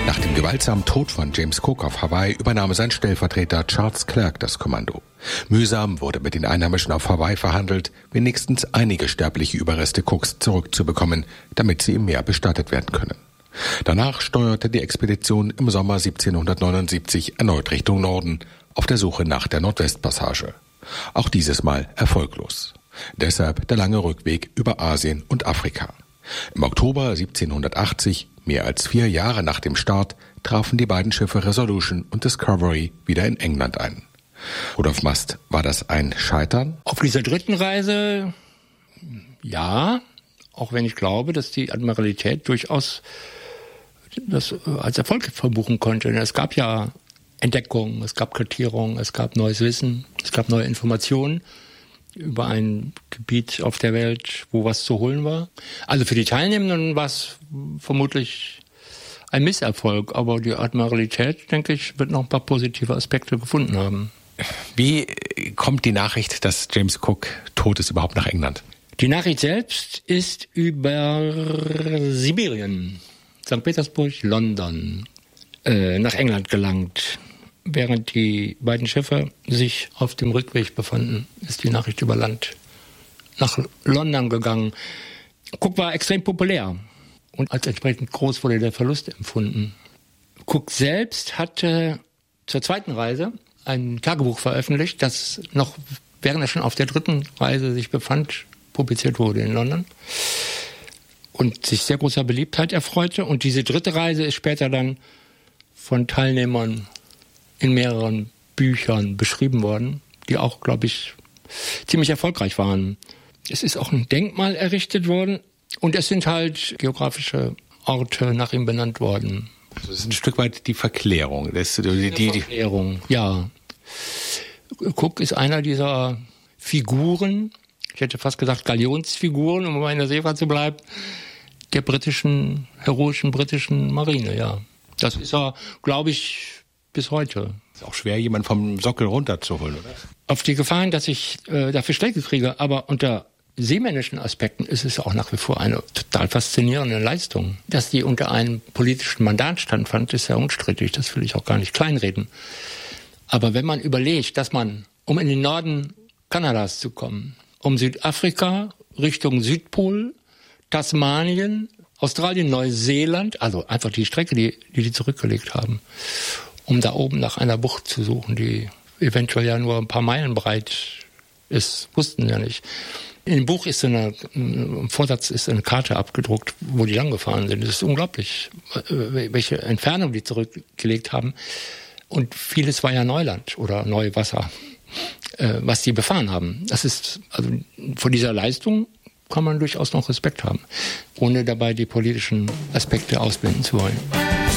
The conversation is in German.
Nach dem gewaltsamen Tod von James Cook auf Hawaii übernahm sein Stellvertreter Charles Clerk das Kommando. Mühsam wurde mit den Einheimischen auf Hawaii verhandelt, wenigstens einige sterbliche Überreste Cooks zurückzubekommen, damit sie im Meer bestattet werden können. Danach steuerte die Expedition im Sommer 1779 erneut Richtung Norden, auf der Suche nach der Nordwestpassage. Auch dieses Mal erfolglos. Deshalb der lange Rückweg über Asien und Afrika. Im Oktober 1780, mehr als 4 Jahre nach dem Start, trafen die beiden Schiffe Resolution und Discovery wieder in England ein. Rudolf Mast, war das ein Scheitern? Auf dieser dritten Reise, ja, auch wenn ich glaube, dass die Admiralität durchaus das als Erfolg verbuchen konnte. Es gab ja Entdeckungen, es gab Kartierungen, es gab neues Wissen, es gab neue Informationen über ein Gebiet auf der Welt, wo was zu holen war. Also für die Teilnehmenden war es vermutlich ein Misserfolg, aber die Admiralität, denke ich, wird noch ein paar positive Aspekte gefunden haben. Wie kommt die Nachricht, dass James Cook tot ist, überhaupt nach England? Die Nachricht selbst ist über Sibirien, St. Petersburg, London, nach England gelangt. Während die beiden Schiffe sich auf dem Rückweg befanden, ist die Nachricht über Land nach London gegangen. Cook war extrem populär und als entsprechend groß wurde der Verlust empfunden. Cook selbst hatte zur zweiten Reise ein Tagebuch veröffentlicht, das noch, während er schon auf der dritten Reise sich befand, publiziert wurde in London und sich sehr großer Beliebtheit erfreute. Und diese dritte Reise ist später dann von Teilnehmern in mehreren Büchern beschrieben worden, die auch, glaube ich, ziemlich erfolgreich waren. Es ist auch ein Denkmal errichtet worden und es sind halt geografische Orte nach ihm benannt worden. Also das ist ein Stück weit die Verklärung. Die Verklärung, ja. Cook ist einer dieser Figuren, ich hätte fast gesagt Galionsfiguren, um bei einer Seefahrt zu bleiben, der heroischen britischen Marine, ja. Das ist er, glaube ich, bis heute. Ist auch schwer, jemanden vom Sockel runterzuholen, oder? Auf die Gefahren, dass ich dafür Schläge kriege, aber unter seemännischen Aspekten ist es auch nach wie vor eine total faszinierende Leistung. Dass die unter einem politischen Mandat standfand, ist ja unstrittig, das will ich auch gar nicht kleinreden. Aber wenn man überlegt, dass man, um in den Norden Kanadas zu kommen, um Südafrika Richtung Südpol, Tasmanien, Australien, Neuseeland, also einfach die Strecke, die zurückgelegt haben, um da oben nach einer Bucht zu suchen, die eventuell ja nur ein paar Meilen breit ist, wussten ja nicht. In dem Buch ist im Vorsatz ist eine Karte abgedruckt, wo die lang gefahren sind. Das ist unglaublich, welche Entfernung die zurückgelegt haben. Und vieles war ja Neuland oder Neuwasser, was die befahren haben. Das ist, also vor dieser Leistung kann man durchaus noch Respekt haben, ohne dabei die politischen Aspekte ausblenden zu wollen.